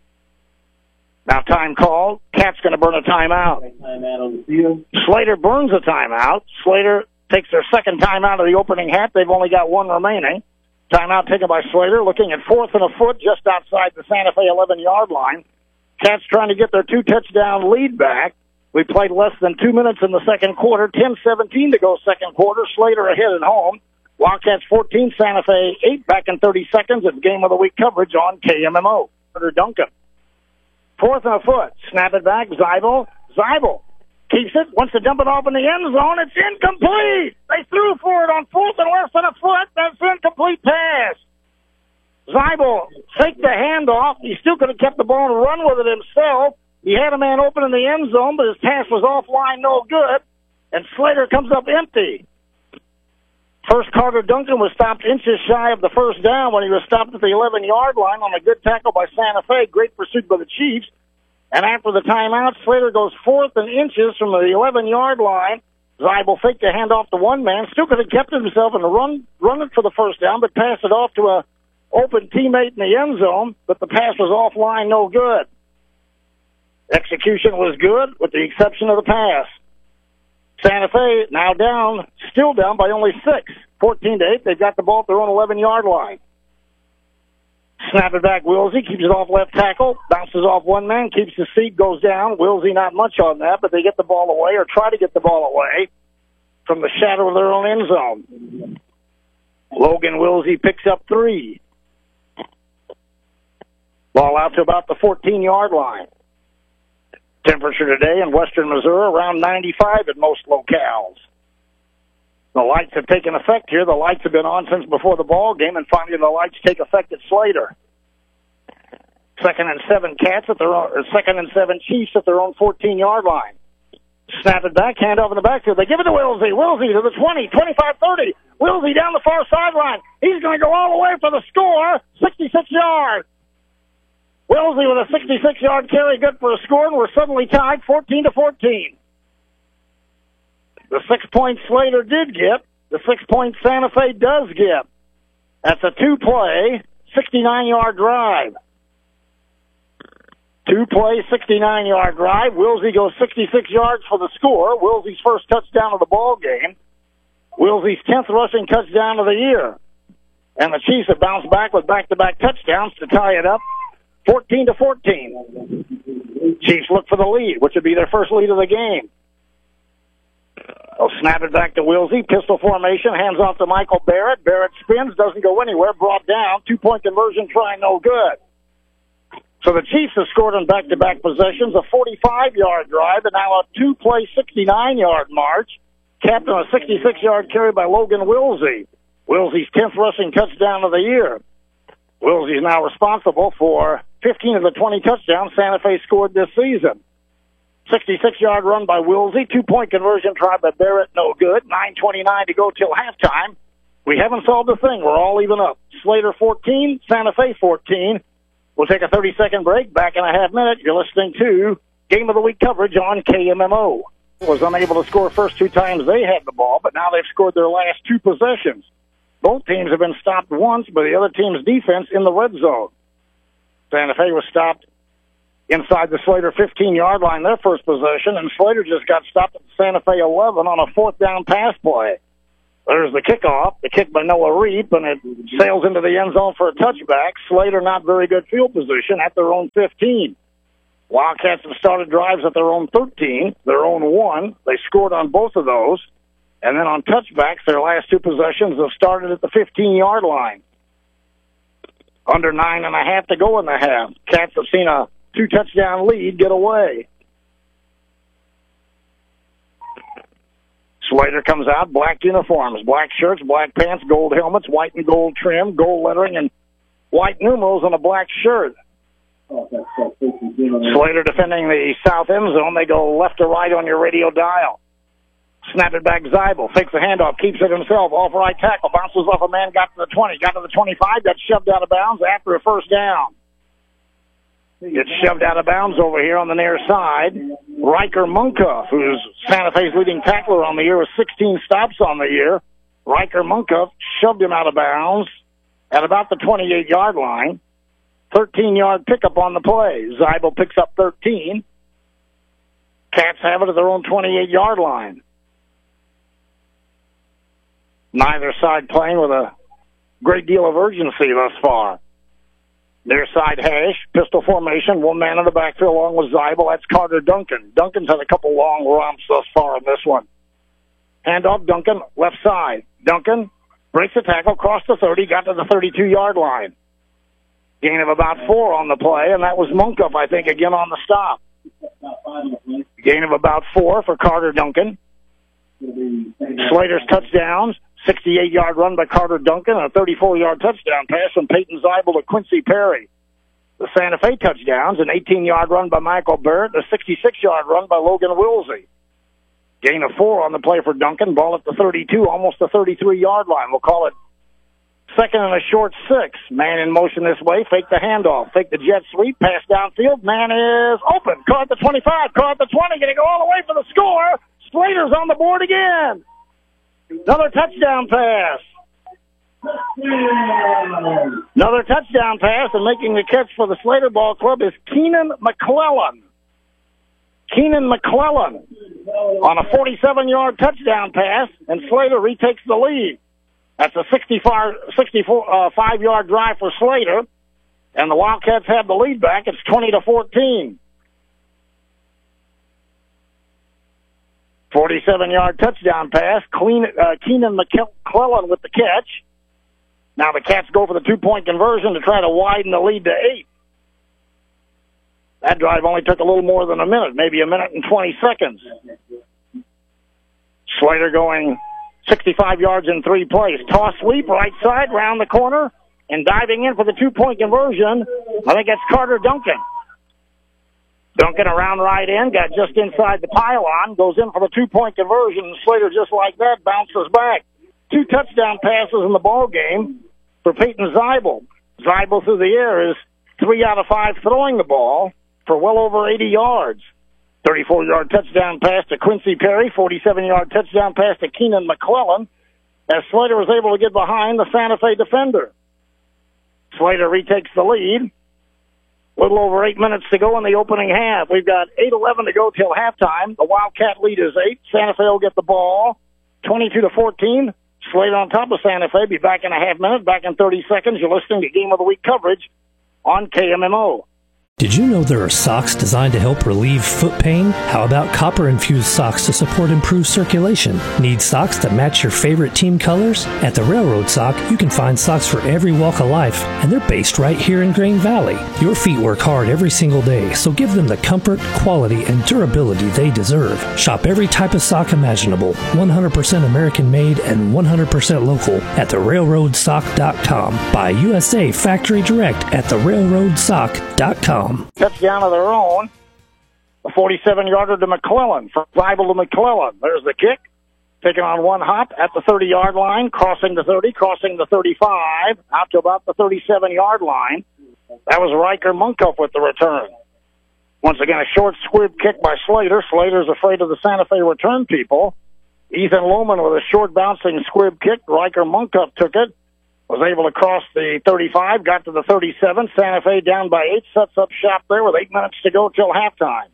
Now time called. Cats going to burn a timeout. Slater burns a timeout. Slater takes their second timeout of the opening half. They've only got one remaining. Timeout taken by Slater, looking at fourth and a foot just outside the Santa Fe eleven-yard line. Cats trying to get their two-touchdown lead back. We played less than two minutes in the second quarter. ten seventeen to go second quarter. Slater ahead at home. Wildcats fourteen, Santa Fe eight, back in thirty seconds. It's Game of the Week coverage on K M M O. Carter Duncan. Fourth and a foot. Snap it back. Zeibel. Zeibel keeps it. Wants to dump it off in the end zone. It's incomplete. They threw for it on fourth and less than a foot. That's an incomplete pass. Zeibel faked the handoff. He still could have kept the ball and run with it himself. He had a man open in the end zone, but his pass was offline, no good. And Slater comes up empty. First, Carter Duncan was stopped inches shy of the first down when he was stopped at the eleven-yard line on a good tackle by Santa Fe. Great pursuit by the Chiefs. And after the timeout, Slater goes fourth and inches from the eleven-yard line. Zeibel faked a handoff to one man. Still could have kept himself and run, run it for the first down, but passed it off to a open teammate in the end zone. But the pass was offline, no good. Execution was good, with the exception of the pass. Santa Fe now down, still down by only six. fourteen to eight, they've got the ball at their own eleven-yard line. Snap it back, Wilsey, keeps it off left tackle, bounces off one man, keeps his feet, goes down. Wilsey not much on that, but they get the ball away, or try to get the ball away, from the shadow of their own end zone. Logan Wilsey picks up three. Ball out to about the fourteen-yard line. Temperature today in western Missouri around ninety-five at most locales. The lights have taken effect here. The lights have been on since before the ball game, and finally the lights take effect at Slater. Second and seven Cats at their own, or second and seven Chiefs at their own fourteen-yard line. Snap it back, hand over the backfield. They give it to Wilsey. Wilsey to the twenty, twenty-five, thirty. Wilsey down the far sideline. He's going to go all the way for the score, sixty-six yards. Wilsey with a sixty-six-yard carry, good for a score, and we're suddenly tied fourteen to fourteen. The six-point Slater did get. The six-point Santa Fe does get. That's a two-play, sixty-nine-yard drive. Two-play, sixty-nine-yard drive. Wilsey goes sixty-six yards for the score. Wilsey's first touchdown of the ball game. Wilsey's tenth rushing touchdown of the year. And the Chiefs have bounced back with back-to-back touchdowns to tie it up. fourteen to fourteen. Chiefs look for the lead, which would be their first lead of the game. They'll snap it back to Wilsey. Pistol formation, hands off to Michael Barrett. Barrett spins, doesn't go anywhere, brought down. Two-point conversion try, no good. So the Chiefs have scored on back-to-back possessions, a forty-five-yard drive, and now a two-play, sixty-nine-yard march, capped on a sixty-six-yard carry by Logan Wilsey. Wilsey's tenth rushing touchdown of the year. Wilsey is now responsible for fifteen of the twenty touchdowns Santa Fe scored this season. sixty-six-yard run by Wilsey, two-point conversion try by Barrett, no good. nine twenty-nine to go till halftime. We haven't solved a thing. We're all even up. Slater fourteen, Santa Fe fourteen. We'll take a thirty-second break. Back in a half minute. You're listening to Game of the Week coverage on K M M O. Was unable to score first two times they had the ball, but now they've scored their last two possessions. Both teams have been stopped once by the other team's defense in the red zone. Santa Fe was stopped inside the Slater fifteen-yard line, their first possession, and Slater just got stopped at the Santa Fe eleven on a fourth down pass play. There's the kickoff, the kick by Noah Reap, and it sails into the end zone for a touchback. Slater not very good field position at their own fifteen. Wildcats have started drives at their own thirteen, their own one. They scored on both of those. And then on touchbacks, their last two possessions have started at the fifteen-yard line. Under nine and a half to go in the half. Cats have seen a two-touchdown lead get away. Slater comes out, black uniforms, black shirts, black pants, gold helmets, white and gold trim, gold lettering, and white numerals on a black shirt. Slater defending the south end zone. They go left to right on your radio dial. Snap it back, Zeibel. Fakes the handoff, keeps it himself. Off right tackle, bounces off a man, got to the twenty, got to the twenty-five, got shoved out of bounds after a first down. Gets shoved out of bounds over here on the near side. Riker Munkoff, who's Santa Fe's leading tackler on the year with sixteen stops on the year. Riker Munkoff shoved him out of bounds at about the twenty-eight-yard line. thirteen-yard pickup on the play. Zeibel picks up thirteen. Cats have it at their own twenty-eight-yard line. Neither side playing with a great deal of urgency thus far. Near side hash, pistol formation, one man in the backfield along with Zeibel. That's Carter Duncan. Duncan's had a couple long romps thus far in this one. Handoff, Duncan, left side. Duncan breaks the tackle, crossed the thirty, got to the thirty-two-yard line. Gain of about four on the play, and that was Munkoff, I think, again on the stop. Gain of about four for Carter Duncan. Slater's touchdowns, sixty-eight-yard run by Carter Duncan, and a thirty-four-yard touchdown pass from Peyton Zeibel to Quincy Perry. The Santa Fe touchdowns, an eighteen-yard run by Michael Barrett, a sixty-six-yard run by Logan Wilsey. Gain of four on the play for Duncan, ball at the thirty-two, almost the thirty-three-yard line. We'll call it second and a short six. Man in motion this way, fake the handoff, fake the jet sweep, pass downfield. Man is open, caught at the twenty-five, caught at the twenty, going to go all the way for the score. Slater's on the board again. Another touchdown pass. Another touchdown pass, and making the catch for the Slater Ball Club is Keenan McClellan. Keenan McClellan on a forty-seven-yard touchdown pass, and Slater retakes the lead. That's a sixty-five-yard drive for Slater, and the Wildcats have the lead back. It's twenty to fourteen. forty-seven-yard touchdown pass. Clean, uh, Keenan McClellan with the catch. Now the Cats go for the two-point conversion to try to widen the lead to eight. That drive only took a little more than a minute, maybe a minute and twenty seconds. Slater going sixty-five yards in three plays. Toss sweep, right side, round the corner, and diving in for the two-point conversion, I think that's Carter Duncan. Duncan around right in, got just inside the pylon, goes in for the two-point conversion, and Slater just like that bounces back. Two touchdown passes in the ball game for Peyton Zeibel. Zeibel through the air is three out of five throwing the ball for well over eighty yards. thirty-four-yard touchdown pass to Quincy Perry, forty-seven-yard touchdown pass to Keenan McClellan, as Slater was able to get behind the Santa Fe defender. Slater retakes the lead. A little over eight minutes to go in the opening half. We've got eight eleven to go till halftime. The Wildcat lead is eight. Santa Fe will get the ball. twenty-two to fourteen. Slater on top of Santa Fe. Be back in a half minute, back in thirty seconds. You're listening to Game of the Week coverage on K M M O. Did you know there are socks designed to help relieve foot pain? How about copper-infused socks to support improved circulation? Need socks that match your favorite team colors? At the Railroad Sock, you can find socks for every walk of life, and they're based right here in Grain Valley. Your feet work hard every single day, so give them the comfort, quality, and durability they deserve. Shop every type of sock imaginable, one hundred percent American-made and one hundred percent local at the railroad sock dot com. Buy U S A factory direct at the railroad sock dot com. Touchdown of their own. A forty-seven-yarder to McClellan. From Zeibel to McClellan. There's the kick. Taking on one hop at the thirty-yard line. Crossing the thirty. Crossing the thirty-five. Out to about the thirty-seven-yard line. That was Riker Munkoff with the return. Once again, a short squib kick by Slater. Slater's afraid of the Santa Fe return people. Ethan Lohman with a short bouncing squib kick. Riker Munkoff took it. was able to cross the thirty-five, got to the thirty-seven. Santa Fe down by eight, sets up shop there with eight minutes to go till halftime.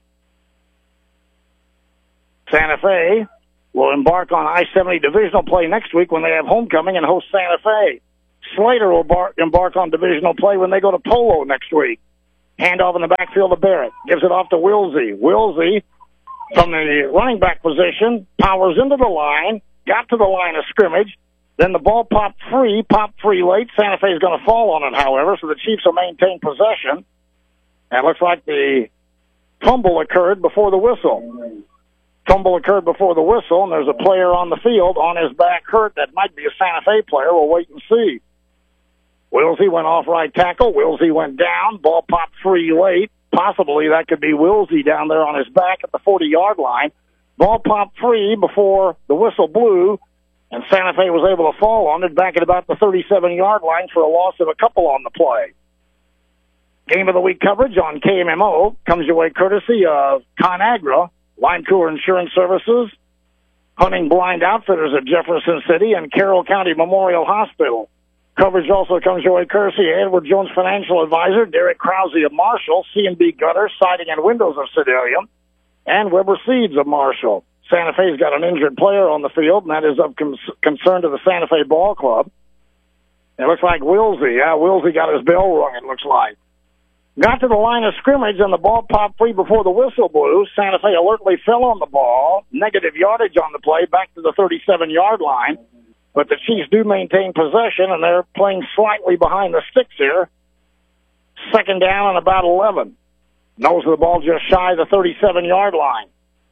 Santa Fe will embark on I seventy divisional play next week when they have homecoming and host Santa Fe. Slater will bar- embark on divisional play when they go to Polo next week. Handoff in the backfield to Barrett. Gives it off to Wilsey. Wilsey, from the running back position, powers into the line, got to the line of scrimmage. Then the ball popped free, popped free late. Santa Fe is going to fall on it, however, so the Chiefs will maintain possession. And it looks like the fumble occurred before the whistle. Fumble occurred before the whistle, and there's a player on the field on his back hurt. That might be a Santa Fe player. We'll wait and see. Wilsey went off right tackle. Wilsey went down. Ball popped free late. Possibly that could be Wilsey down there on his back at the forty-yard line. Ball popped free before the whistle blew, and Santa Fe was able to fall on it back at about the thirty-seven-yard line for a loss of a couple on the play. Game of the Week coverage on K M M O comes your way courtesy of ConAgra, Lime Cooler Insurance Services, Hunting Blind Outfitters at Jefferson City, and Carroll County Memorial Hospital. Coverage also comes your way courtesy of Edward Jones Financial Advisor, Derek Krause of Marshall, C and B Gutters, Siding and Windows of Sedalia, and Weber Seeds of Marshall. Santa Fe's got an injured player on the field, and that is of con- concern to the Santa Fe Ball Club. It looks like Wilsey. Yeah, Wilsey got his bell rung, it looks like. Got to the line of scrimmage, and the ball popped free before the whistle blew. Santa Fe alertly fell on the ball. Negative yardage on the play, back to the thirty-seven-yard line. But the Chiefs do maintain possession, and they're playing slightly behind the sticks here. Second down and about eleven. Nose of the ball just shy of the thirty-seven-yard line.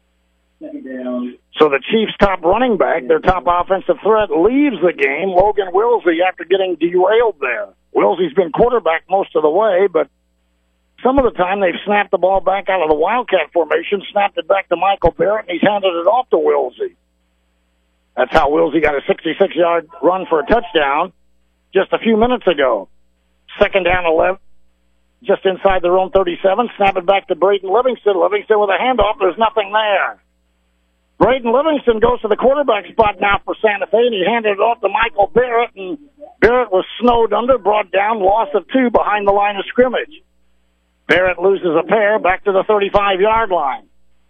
So the Chiefs' top running back, their top offensive threat, leaves the game, Logan Wilsey, after getting derailed there. Wilsey's been quarterback most of the way, but some of the time they've snapped the ball back out of the Wildcat formation, snapped it back to Michael Barrett, and he's handed it off to Wilsey. That's how Wilsey got a sixty-six-yard run for a touchdown just a few minutes ago. Second down eleven, just inside their own thirty-seven. Snap it back to Braden Livingston. Livingston with a handoff. There's nothing there. Braden Livingston goes to the quarterback spot now for Santa Fe, and he handed it off to Michael Barrett, and Barrett was snowed under, brought down, loss of two behind the line of scrimmage. Barrett loses a pair back to the thirty-five-yard line.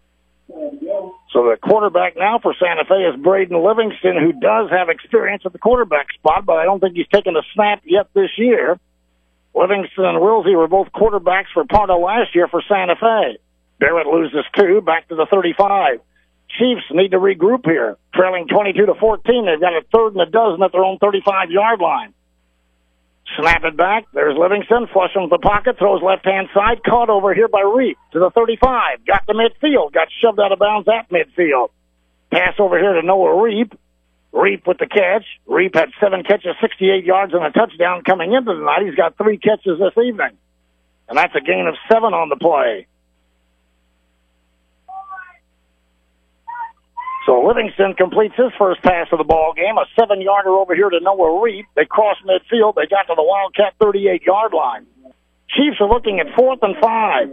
So the quarterback now for Santa Fe is Braden Livingston, who does have experience at the quarterback spot, but I don't think he's taken a snap yet this year. Livingston and Wilsey were both quarterbacks for part of last year for Santa Fe. Barrett loses two, back to the thirty-five. Chiefs need to regroup here. Trailing twenty-two to fourteen, they've got a third and a dozen at their own thirty-five-yard line. Snap it back. There's Livingston. Flush him with the pocket. Throws left-hand side. Caught over here by Reap to the thirty-five. Got to midfield. Got shoved out of bounds at midfield. Pass over here to Noah Reap. Reap with the catch. Reap had seven catches, sixty-eight yards, and a touchdown coming into the night. He's got three catches this evening. And that's a gain of seven on the play. So Livingston completes his first pass of the ball game, a seven-yarder over here to Noah Reap. They cross midfield. They got to the Wildcat thirty-eight-yard line. Chiefs are looking at fourth and five.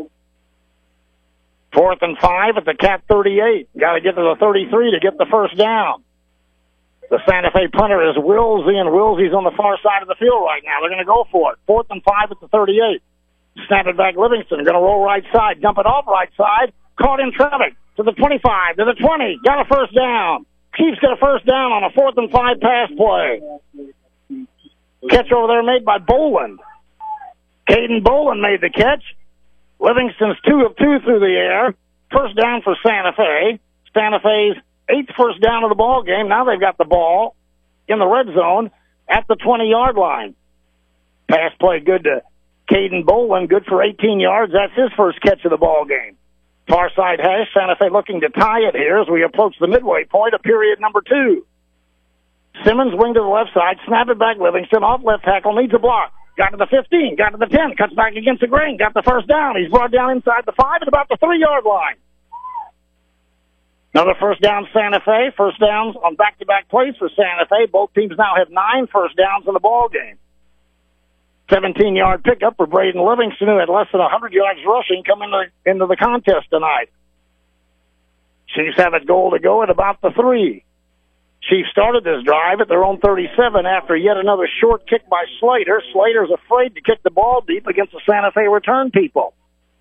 Fourth and five at the Cat thirty-eight. Got to get to the thirty-three to get the first down. The Santa Fe punter is Wilsey, and Wilsey's on the far side of the field right now. They're going to go for it. Fourth and five at the thirty-eight. Snap it back, Livingston. Going to roll right side. Dump it off right side. Caught in traffic. To the twenty-five, to the twenty, got a first down. Chiefs get a first down on a fourth and five pass play. Catch over there made by Boland. Caden Boland made the catch. Livingston's two of two through the air. First down for Santa Fe. Santa Fe's eighth first down of the ball game. Now they've got the ball in the red zone at the twenty-yard line. Pass play good to Caden Boland, good for eighteen yards. That's his first catch of the ball game. Far side hash, Santa Fe looking to tie it here as we approach the midway point of period number two. Simmons wing to the left side, snap it back, Livingston off left tackle, needs a block. Got to the fifteen, got to the ten, cuts back against the grain, got the first down. He's brought down inside the five at about the three-yard line. Another first down, Santa Fe. First downs on back-to-back plays for Santa Fe. Both teams now have nine first downs in the ball game. seventeen-yard pickup for Braden Livingston, who had less than one hundred yards rushing coming into, into the contest tonight. Chiefs have it goal to go at about the three. Chiefs started this drive at their own thirty-seven after yet another short kick by Slater. Slater's afraid to kick the ball deep against the Santa Fe return people.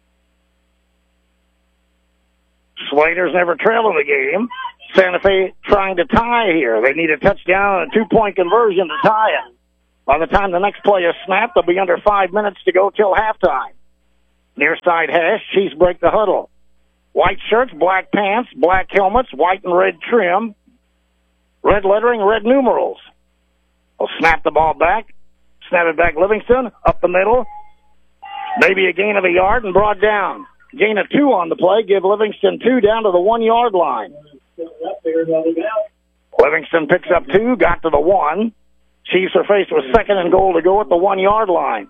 Slater's never trailed in the game. Santa Fe trying to tie here. They need a touchdown and a two-point conversion to tie it. By the time the next play is snapped, they'll be under five minutes to go till halftime. Near side hash, Chiefs break the huddle. White shirts, black pants, black helmets, white and red trim, red lettering, red numerals. They'll snap the ball back, snap it back Livingston, up the middle, maybe a gain of a yard and brought down. Gain of two on the play, give Livingston two down to the one-yard line. Livingston picks up two, got to the one. Chiefs are faced with second and goal to go at the one-yard line.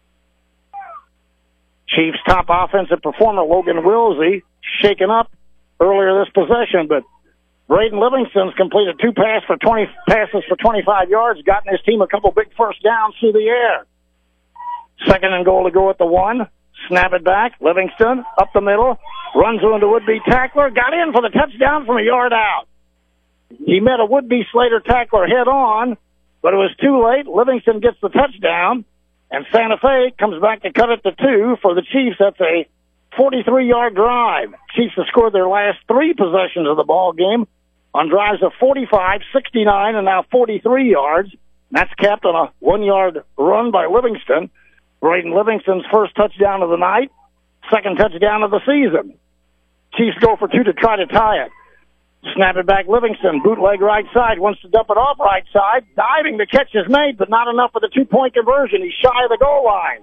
Chiefs' top offensive performer, Logan Wilsey, shaken up earlier this possession, but Braden Livingston's completed two pass for twenty passes for twenty-five yards, gotten his team a couple big first downs through the air. Second and goal to go at the one. Snap it back. Livingston up the middle, runs into would-be tackler, got in for the touchdown from a yard out. He met a would-be Slater tackler head on, but it was too late. Livingston gets the touchdown, and Santa Fe comes back to cut it to two. For the Chiefs, that's a forty-three-yard drive. Chiefs have scored their last three possessions of the ball game on drives of forty-five, sixty-nine, and now forty-three yards. That's capped on a one-yard run by Livingston. Braden Livingston's first touchdown of the night, second touchdown of the season. Chiefs go for two to try to tie it. Snap it back Livingston, bootleg right side, wants to dump it off right side. Diving, the catch is made, but not enough for the two-point conversion. He's shy of the goal line.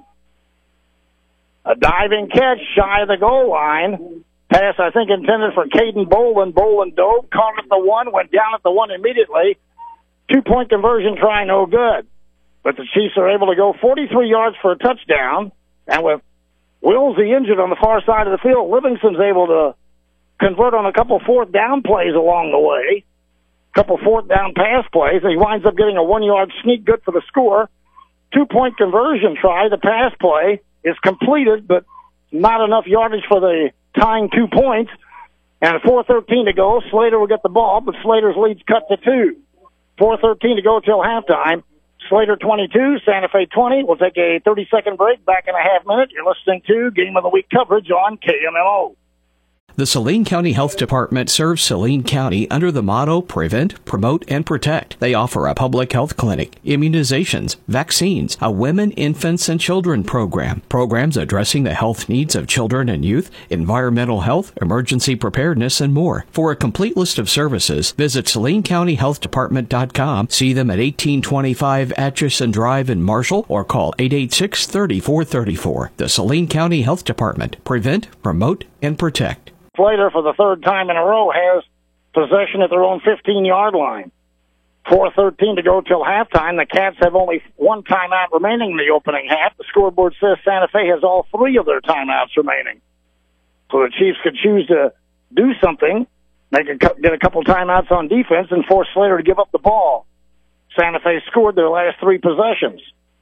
A diving catch shy of the goal line. Pass, I think, intended for Caden Boland. Boland dove, caught at the one, went down at the one immediately. Two-point conversion try, no good. But the Chiefs are able to go forty-three yards for a touchdown. And with Wilsey injured on the far side of the field, Livingston's able to convert on a couple fourth down plays along the way. A couple fourth down pass plays. And he winds up getting a one-yard sneak, good for the score. Two-point conversion try. The pass play is completed, but not enough yardage for the tying two points. And four thirteen to go. Slater will get the ball, but Slater's lead's cut to two. four thirteen to go till halftime. Slater twenty-two, Santa Fe twenty. We'll take a thirty-second break. Back in a half minute. You're listening to Game of the Week coverage on K M M O. The Saline County Health Department serves Saline County under the motto Prevent, Promote, and Protect. They offer a public health clinic, immunizations, vaccines, a women, infants, and children program, programs addressing the health needs of children and youth, environmental health, emergency preparedness, and more. For a complete list of services, visit Saline County Health Department dot com, see them at eighteen twenty-five Atchison Drive in Marshall, or call eight eight six, three four three four. The Saline County Health Department. Prevent, Promote, and Protect. Slater, for the third time in a row, has possession at their own fifteen-yard line. four thirteen to go till halftime. The Cats have only one timeout remaining in the opening half. The scoreboard says Santa Fe has all three of their timeouts remaining. So the Chiefs could choose to do something. They could get a couple timeouts on defense and force Slater to give up the ball. Santa Fe scored their last three possessions.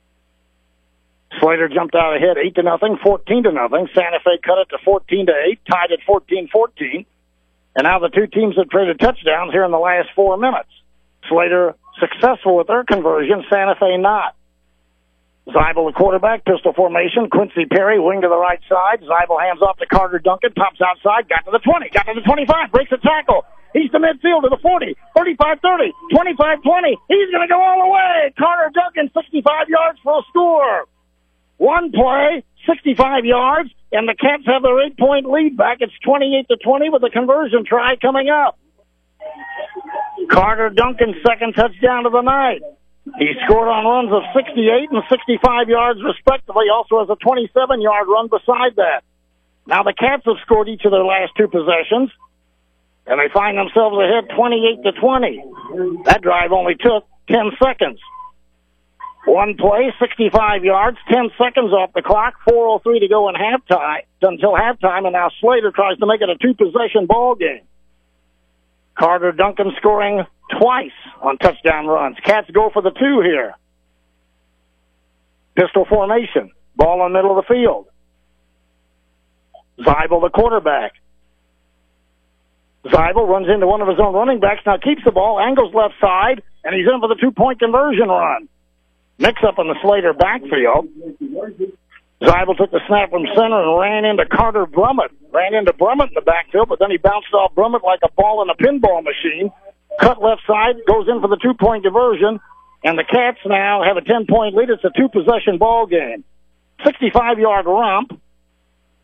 Slater jumped out ahead eight to nothing, fourteen to nothing. Santa Fe cut it to fourteen to eight, tied at fourteen fourteen. And now the two teams have traded touchdowns here in the last four minutes. Slater successful with their conversion, Santa Fe not. Zeibel, the quarterback, pistol formation. Quincy Perry, wing to the right side. Zeibel hands off to Carter Duncan, pops outside, got to the twenty, got to the twenty-five, breaks a tackle. He's to midfield to the forty, thirty-five thirty, twenty-five twenty. He's going to go all the way. Carter Duncan, sixty-five yards for a score. One play, sixty-five yards, and the Cats have their eight-point lead back. It's twenty-eight to twenty with a conversion try coming up. Carter Duncan's second touchdown of the night. He scored on runs of sixty-eight and sixty-five yards respectively. Also has a twenty-seven-yard run beside that. Now the Cats have scored each of their last two possessions, and they find themselves ahead twenty-eight to twenty. That drive only took ten seconds. One play, sixty-five yards, ten seconds off the clock, four oh three to go in halftime, until halftime, and now Slater tries to make it a two-possession ball game. Carter Duncan scoring twice on touchdown runs. Cats go for the two here. Pistol formation, ball in the middle of the field. Zeibel, the quarterback. Zeibel runs into one of his own running backs, now keeps the ball, angles left side, and he's in for the two-point conversion run. Mix up in the Slater backfield. Zeibel took the snap from center and ran into Carter Brummett. Ran into Brummett in the backfield, but then he bounced off Brummett like a ball in a pinball machine. Cut left side, goes in for the two-point conversion, and the Cats now have a ten-point lead. It's a two-possession ball game. sixty-five-yard romp.